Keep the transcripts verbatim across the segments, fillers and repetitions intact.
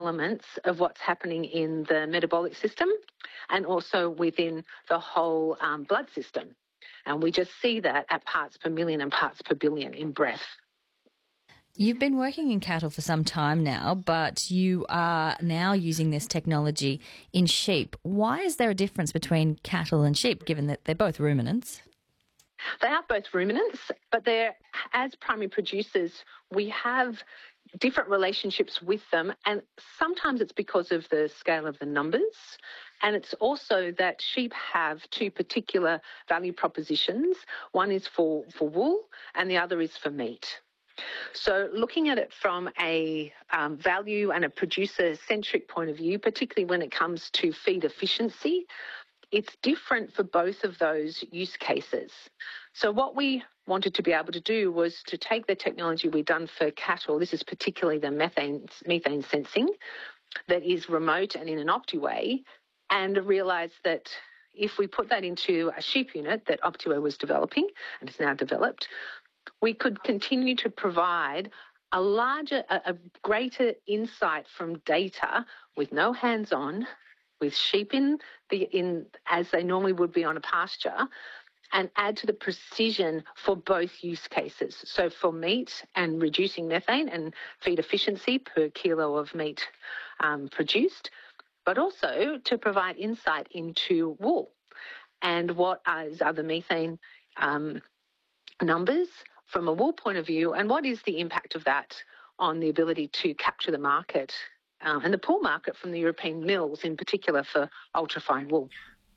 elements of what's happening in the metabolic system and also within the whole um, blood system. And we just see that at parts per million and parts per billion in breath. You've been working in cattle for some time now, but you are now using this technology in sheep. Why is there a difference between cattle and sheep, given that they're both ruminants? They are both ruminants, but they're, as primary producers, we have different relationships with them, and sometimes it's because of the scale of the numbers, and it's also that sheep have two particular value propositions. One is for, for wool and the other is for meat. So looking at it from a um, value and a producer-centric point of view, particularly when it comes to feed efficiency, it's different for both of those use cases. So what we wanted to be able to do was to take the technology we've done for cattle, this is particularly the methane, methane sensing, that is remote and in an Optiway, and realise that if we put that into a sheep unit that Optiway was developing and is now developed, we could continue to provide a larger, a, a greater insight from data with no hands-on, with sheep in the in as they normally would be on a pasture, and add to the precision for both use cases. So for meat and reducing methane and feed efficiency per kilo of meat um, produced, but also to provide insight into wool and what is, are the methane um, numbers from a wool point of view, and what is the impact of that on the ability to capture the market um, and the pool market from the European mills, in particular for ultrafine wool.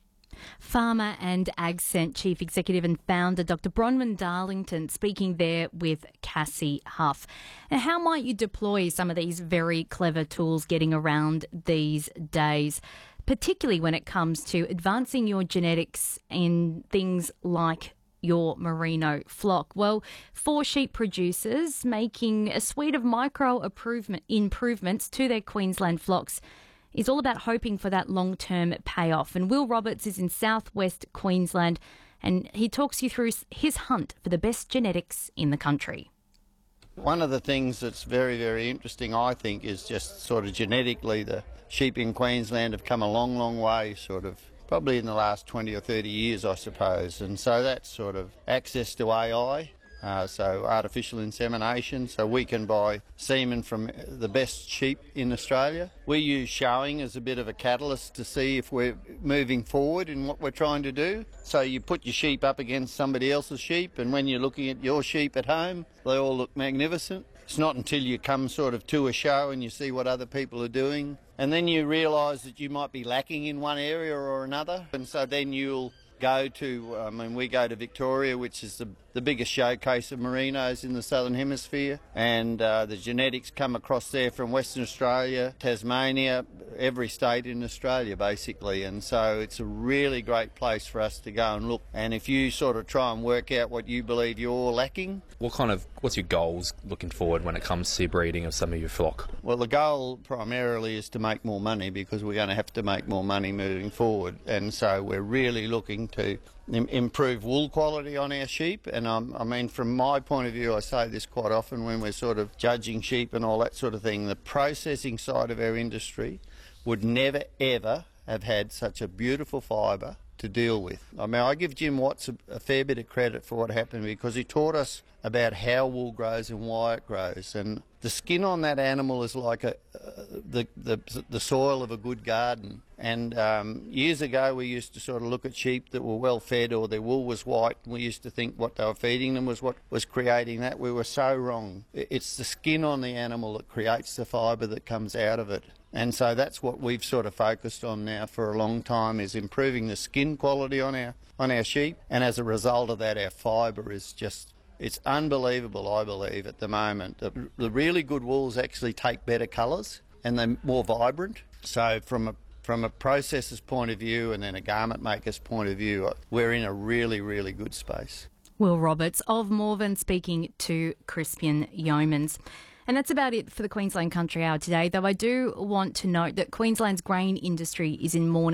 Farmer and AgScent Chief Executive and Founder Doctor Bronwyn Darlington speaking there with Cassie Huff. Now, how might you deploy some of these very clever tools getting around these days, particularly when it comes to advancing your genetics in things like your merino flock? Well, for sheep producers making a suite of micro improvement, improvements to their Queensland flocks is all about hoping for that long-term payoff. And Will Roberts is in southwest Queensland, and he talks you through his hunt for the best genetics in the country. One of the things that's very, very interesting, I think, is just sort of genetically the sheep in Queensland have come a long, long way, sort of probably in the last twenty or thirty years, I suppose. And so that's sort of access to A I, uh, so artificial insemination, so we can buy semen from the best sheep in Australia. We use showing as a bit of a catalyst to see if we're moving forward in what we're trying to do. So you put your sheep up against somebody else's sheep, and when you're looking at your sheep at home, they all look magnificent. It's not until you come sort of to a show and you see what other people are doing, and then you realise that you might be lacking in one area or another, and so then you'll go to, I mean, we go to Victoria, which is the, the biggest showcase of merinos in the Southern Hemisphere, and uh, the genetics come across there from Western Australia, Tasmania, every state in Australia basically, and so it's a really great place for us to go and look. And if you sort of try and work out what you believe you're lacking. What kind of, what's your goals looking forward when it comes to breeding of some of your flock? Well, the goal primarily is to make more money, because we're going to have to make more money moving forward, and so we're really looking to im- improve wool quality on our sheep. And um, I mean, from my point of view, I say this quite often when we're sort of judging sheep and all that sort of thing, the processing side of our industry would never ever have had such a beautiful fibre to deal with. I mean, I give Jim Watts a, a fair bit of credit for what happened, because he taught us about how wool grows and why it grows. And the skin on that animal is like a, uh, the, the the soil of a good garden. And um, years ago we used to sort of look at sheep that were well fed or their wool was white, and we used to think what they were feeding them was what was creating that. We were so wrong. It's the skin on the animal that creates the fibre that comes out of it. And so that's what we've sort of focused on now for a long time, is improving the skin quality on our on our sheep. And as a result of that, our fibre is just, it's unbelievable, I believe, at the moment. The, the really good wools actually take better colours and they're more vibrant. So from a from a processor's point of view and then a garment maker's point of view, we're in a really, really good space. Will Roberts of Morven speaking to Crispian Yeomans. And that's about it for the Queensland Country Hour today, though I do want to note that Queensland's grain industry is in mourning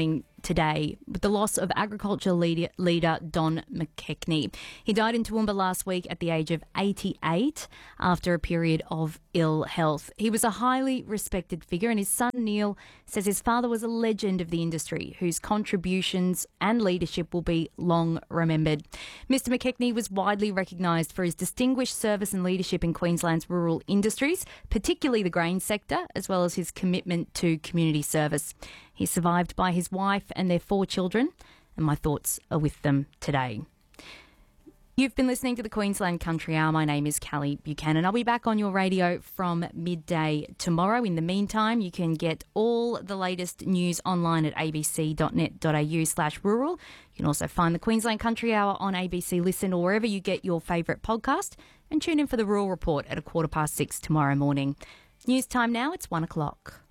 today with the loss of agriculture leader, leader Don McKechnie. He died in Toowoomba last week at the age of eighty-eight after a period of ill health. He was a highly respected figure, and his son Neil says his father was a legend of the industry whose contributions and leadership will be long remembered. Mister McKechnie was widely recognised for his distinguished service and leadership in Queensland's rural industries, particularly the grain sector, as well as his commitment to community service. He's survived by his wife and their four children, and my thoughts are with them today. You've been listening to the Queensland Country Hour. My name is Callie Buchanan. I'll be back on your radio from midday tomorrow. In the meantime, you can get all the latest news online at abc.net.au slash rural. You can also find the Queensland Country Hour on A B C Listen or wherever you get your favourite podcast. And tune in for the Rural Report at a quarter past six tomorrow morning. News time now, it's one o'clock.